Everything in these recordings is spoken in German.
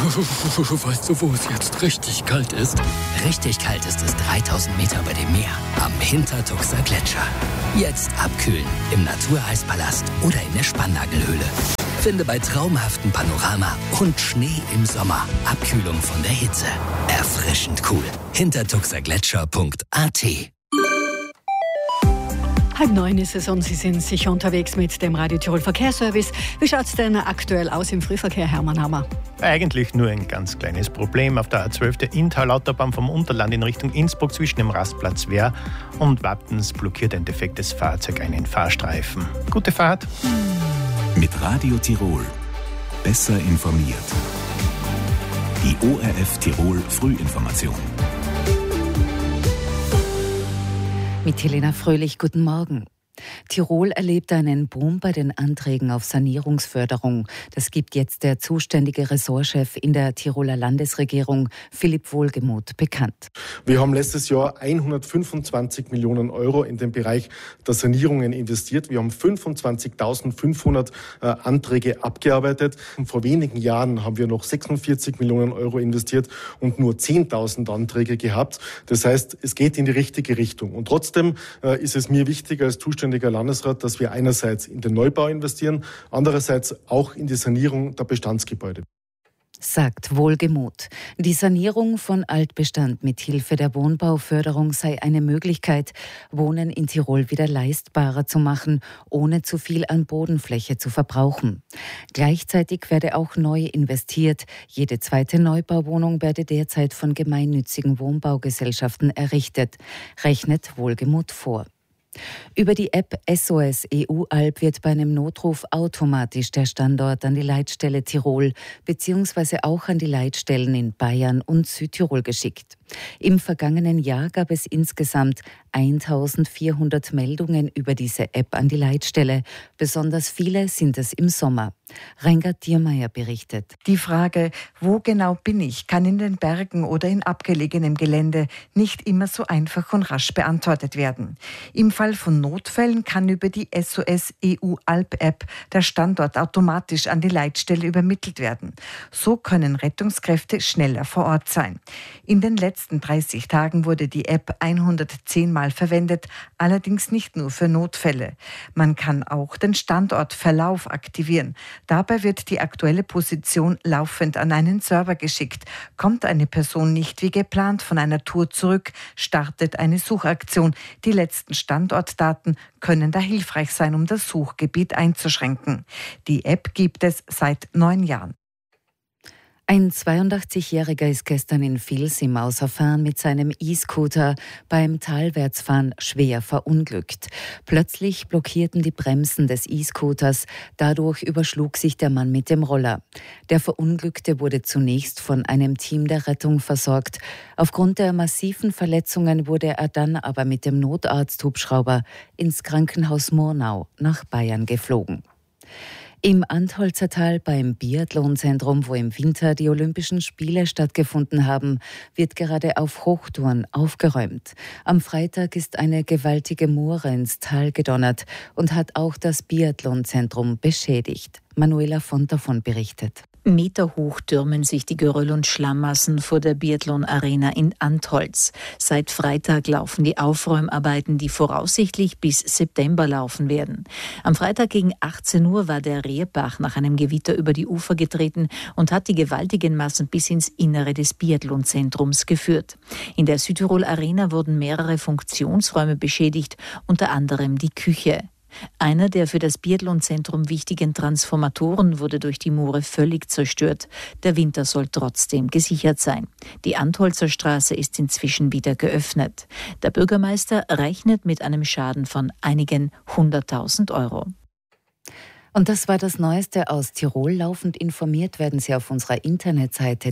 Weißt du, wo es jetzt richtig kalt ist? Richtig kalt ist es 3000 Meter über dem Meer am Hintertuxer Gletscher. Jetzt abkühlen im Natureishpalast oder in der Spannagelhöhle. Finde bei traumhaftem Panorama und Schnee im Sommer Abkühlung von der Hitze. Erfrischend cool. Hintertuxergletscher.at. 8:30 ist es und Sie sind sicher unterwegs mit dem Radio Tirol Verkehrsservice. Wie schaut es denn aktuell aus im Frühverkehr, Hermann Hammer? Eigentlich nur ein ganz kleines Problem. Auf der A12 der Inntal-Autobahn vom Unterland in Richtung Innsbruck zwischen dem Rastplatz Wehr und Wattens blockiert ein defektes Fahrzeug einen Fahrstreifen. Gute Fahrt. Mit Radio Tirol. Besser informiert. Die ORF Tirol Frühinformation. Mit Helena Fröhlich, guten Morgen. Tirol erlebt einen Boom bei den Anträgen auf Sanierungsförderung. Das gibt jetzt der zuständige Ressortchef in der Tiroler Landesregierung, Philipp Wohlgemuth, bekannt. Wir haben letztes Jahr 125 Millionen Euro in den Bereich der Sanierungen investiert. Wir haben 25.500 Anträge abgearbeitet. Und vor wenigen Jahren haben wir noch 46 Millionen Euro investiert und nur 10.000 Anträge gehabt. Das heißt, es geht in die richtige Richtung. Und trotzdem ist es mir wichtig als zuständiger Landesrat, dass wir einerseits in den Neubau investieren, andererseits auch in die Sanierung der Bestandsgebäude. Sagt Wohlgemuth. Die Sanierung von Altbestand mit Hilfe der Wohnbauförderung sei eine Möglichkeit, Wohnen in Tirol wieder leistbarer zu machen, ohne zu viel an Bodenfläche zu verbrauchen. Gleichzeitig werde auch neu investiert. Jede zweite Neubauwohnung werde derzeit von gemeinnützigen Wohnbaugesellschaften errichtet, rechnet Wohlgemuth vor. Über die App SOS EU-Alp wird bei einem Notruf automatisch der Standort an die Leitstelle Tirol bzw. auch an die Leitstellen in Bayern und Südtirol geschickt. Im vergangenen Jahr gab es insgesamt 1400 Meldungen über diese App an die Leitstelle. Besonders viele sind es im Sommer. Reingard Diermeier berichtet. Die Frage, wo genau bin ich, kann in den Bergen oder in abgelegenem Gelände nicht immer so einfach und rasch beantwortet werden. Im Fall von Notfällen kann über die SOS EU-Alp-App der Standort automatisch an die Leitstelle übermittelt werden. So können Rettungskräfte schneller vor Ort sein. In den letzten 30 Tagen wurde die App 110 Mal verwendet, allerdings nicht nur für Notfälle. Man kann auch den Standortverlauf aktivieren. Dabei wird die aktuelle Position laufend an einen Server geschickt. Kommt eine Person nicht wie geplant von einer Tour zurück, startet eine Suchaktion. Die letzten Standortdaten können da hilfreich sein, um das Suchgebiet einzuschränken. Die App gibt es seit 9 Jahren. Ein 82-Jähriger ist gestern in Vils im Außerfahren mit seinem E-Scooter beim Talwärtsfahren schwer verunglückt. Plötzlich blockierten die Bremsen des E-Scooters. Dadurch überschlug sich der Mann mit dem Roller. Der Verunglückte wurde zunächst von einem Team der Rettung versorgt. Aufgrund der massiven Verletzungen wurde er dann aber mit dem Notarzthubschrauber ins Krankenhaus Murnau nach Bayern geflogen. Im Antholzer Tal beim Biathlonzentrum, wo im Winter die Olympischen Spiele stattgefunden haben, wird gerade auf Hochtouren aufgeräumt. Am Freitag ist eine gewaltige Mure ins Tal gedonnert und hat auch das Biathlonzentrum beschädigt. Manuela Font davon berichtet. Meterhoch türmen sich die Geröll- und Schlammmassen vor der Biathlon-Arena in Antholz. Seit Freitag laufen die Aufräumarbeiten, die voraussichtlich bis September laufen werden. Am Freitag gegen 18 Uhr war der Rehrbach nach einem Gewitter über die Ufer getreten und hat die gewaltigen Massen bis ins Innere des Biathlonzentrums geführt. In der Südtirol Arena wurden mehrere Funktionsräume beschädigt, unter anderem die Küche. Einer der für das Biathlonzentrum wichtigen Transformatoren wurde durch die Mure völlig zerstört. Der Winter soll trotzdem gesichert sein. Die Antholzer Straße ist inzwischen wieder geöffnet. Der Bürgermeister rechnet mit einem Schaden von einigen 100.000 Euro. Und das war das Neueste aus Tirol. Laufend informiert werden Sie auf unserer Internetseite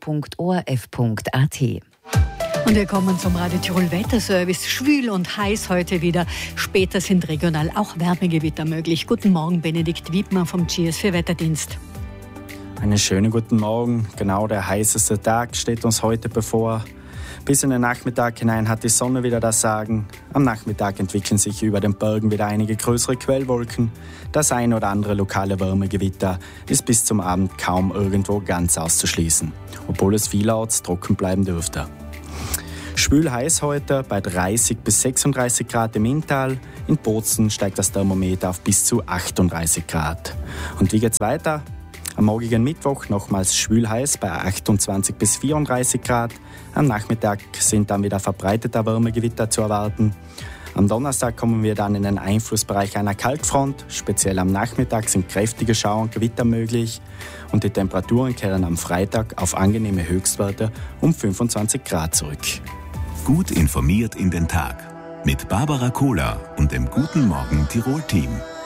tirol.orf.at. Und wir kommen zum Radio Tirol Wetterservice. Schwül und heiß heute wieder. Später sind regional auch Wärmegewitter möglich. Guten Morgen, Benedikt Wiebmann vom GS4 Wetterdienst. Einen schönen guten Morgen. Genau der heißeste Tag steht uns heute bevor. Bis in den Nachmittag hinein hat die Sonne wieder das Sagen. Am Nachmittag entwickeln sich über den Bergen wieder einige größere Quellwolken. Das ein oder andere lokale Wärmegewitter ist bis zum Abend kaum irgendwo ganz auszuschließen, obwohl es vielerorts trocken bleiben dürfte. Schwül heiß heute bei 30 bis 36 Grad im Inntal. In Bozen steigt das Thermometer auf bis zu 38 Grad. Und wie geht's weiter? Am morgigen Mittwoch nochmals schwül heiß bei 28 bis 34 Grad. Am Nachmittag sind dann wieder verbreitete Wärmegewitter zu erwarten. Am Donnerstag kommen wir dann in den Einflussbereich einer Kaltfront. Speziell am Nachmittag sind kräftige Schauer und Gewitter möglich. Und die Temperaturen kehren am Freitag auf angenehme Höchstwerte um 25 Grad zurück. Gut informiert in den Tag. Mit Barbara Kohler und dem Guten Morgen Tirol-Team.